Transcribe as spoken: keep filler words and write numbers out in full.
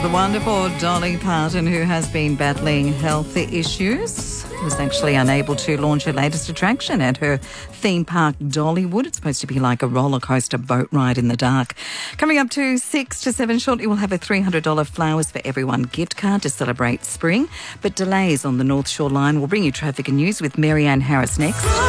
the wonderful Dolly Parton, who has been battling health issues, was actually unable to launch her latest attraction at her theme park, Dollywood. It's supposed to be like a roller coaster boat ride in the dark. Coming up to six to seven shortly, we'll have a three hundred dollars Flowers for Everyone gift card to celebrate spring. But delays on the North Shore line will bring you traffic and news with Mary Ann Harris next.